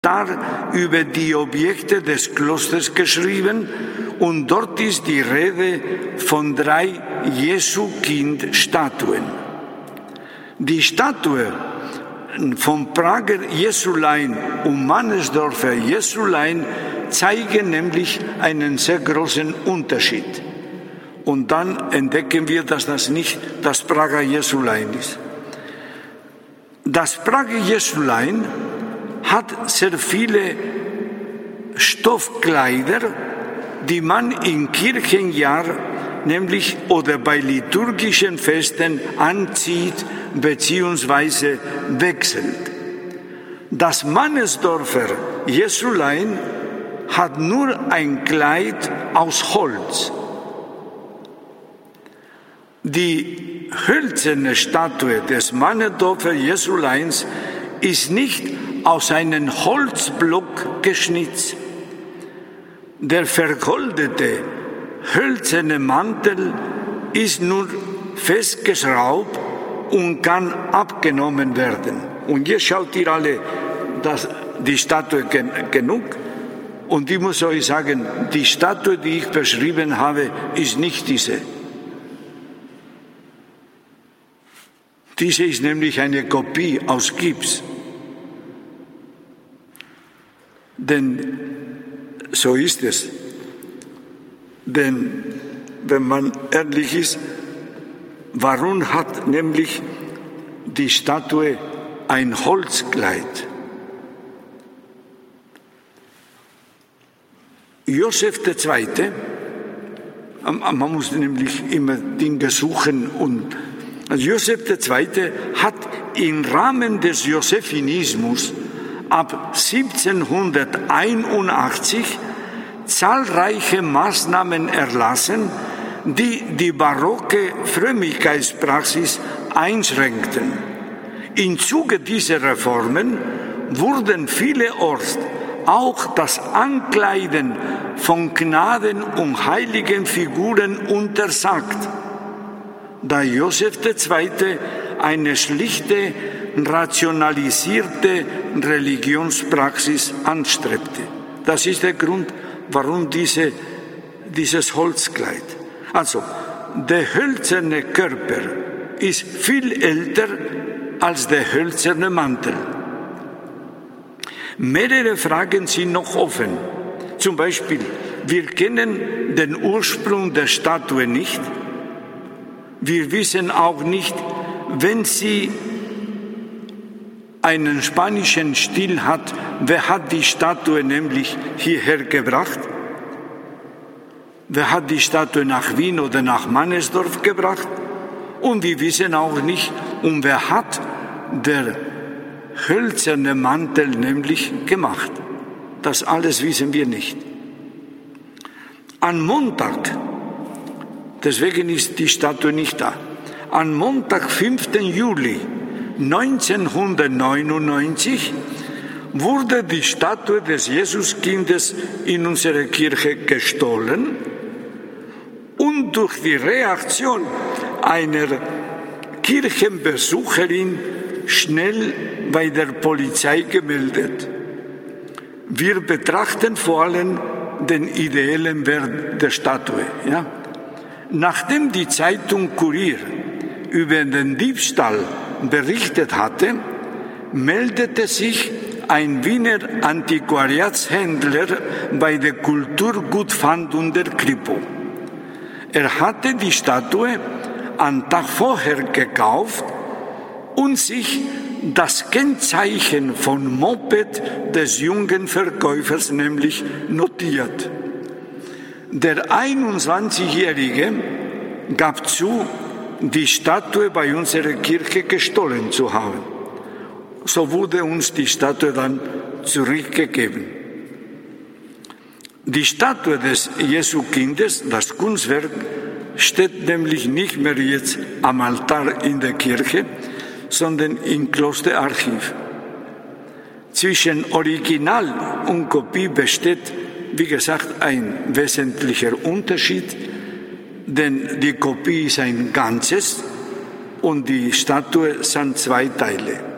über die Objekte des Klosters geschrieben und dort ist die Rede von 3 Jesu-Kind-Statuen. Die Statue vom Prager Jesulein und Mannesdorfer Jesulein zeigen nämlich einen sehr großen Unterschied. Und dann entdecken wir, dass das nicht das Prager Jesulein ist. Das Prager Jesulein hat sehr viele Stoffkleider, die man im Kirchenjahr nämlich oder bei liturgischen Festen anzieht bzw. wechselt. Das Mannesdorfer Jesulein hat nur ein Kleid aus Holz. Die hölzerne Statue des Mannesdorfer Jesuleins ist nicht aus einem Holzblock geschnitzt. Der vergoldete hölzerne Mantel ist nur festgeschraubt und kann abgenommen werden. Und jetzt schaut ihr alle die Statue genug. Und ich muss euch sagen, die Statue, die ich beschrieben habe, ist nicht diese. Diese ist nämlich eine Kopie aus Gips. Denn so ist es. Denn wenn man ehrlich ist, warum hat nämlich die Statue ein Holzkleid? Josef II., man muss nämlich immer Dinge suchen und Josef II. Hat im Rahmen des Josephinismus ab 1781 zahlreiche Maßnahmen erlassen, die die barocke Frömmigkeitspraxis einschränkten. Im Zuge dieser Reformen wurden vielerorts auch das Ankleiden von Gnaden- und Heiligenfiguren untersagt, da Josef II. Eine schlichte, rationalisierte Religionspraxis anstrebte. Das ist der Grund, warum dieses Holzkleid. Also, der hölzerne Körper ist viel älter als der hölzerne Mantel. Mehrere Fragen sind noch offen. Zum Beispiel, wir kennen den Ursprung der Statue nicht. Wir wissen auch nicht, wenn sie einen spanischen Stil hat, wer hat die Statue nämlich hierher gebracht? Wer hat die Statue nach Wien oder nach Mannesdorf gebracht? Und wir wissen auch nicht, wer hat der hölzerne Mantel nämlich gemacht. Das alles wissen wir nicht. An Montag, deswegen ist die Statue nicht da, an Montag, 5. Juli 1999 wurde die Statue des Jesuskindes in unserer Kirche gestohlen und durch die Reaktion einer Kirchenbesucherin schnell bei der Polizei gemeldet. Wir betrachten vor allem den ideellen Wert der Statue. Ja? Nachdem die Zeitung Kurier über den Diebstahl berichtet hatte, meldete sich ein Wiener Antiquariatshändler bei der Kulturgutfahndung der Kripo. Er hatte die Statue am Tag vorher gekauft und sich das Kennzeichen von Moped des jungen Verkäufers nämlich notiert. Der 21-Jährige gab zu, die Statue bei unserer Kirche gestohlen zu haben. So wurde uns die Statue dann zurückgegeben. Die Statue des Jesukindes, das Kunstwerk, steht nämlich nicht mehr jetzt am Altar in der Kirche, sondern im Klosterarchiv. Zwischen Original und Kopie besteht, wie gesagt, ein wesentlicher Unterschied, denn die Kopie ist ein Ganzes und die Statue sind 2 Teile.